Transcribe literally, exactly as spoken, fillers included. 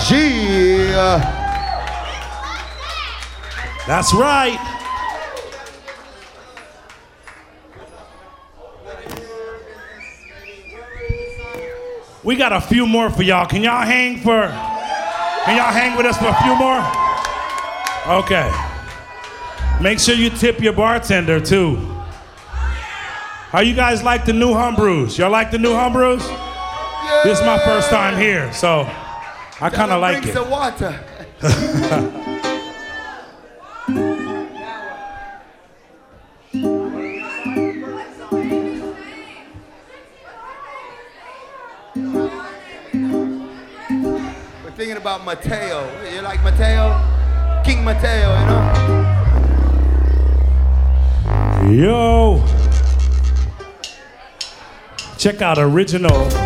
Yeah. That's right. We got a few more for y'all. Can y'all hang for, can y'all hang with us for a few more? Okay. Make sure you tip your bartender too. How you guys like the new Humbrus? Y'all like the new Humbrus? Yeah. This is my first time here, so I kind of like it. Some water. We're thinking about Mateo. You like Mateo? King Mateo, you know? Yo. Check out original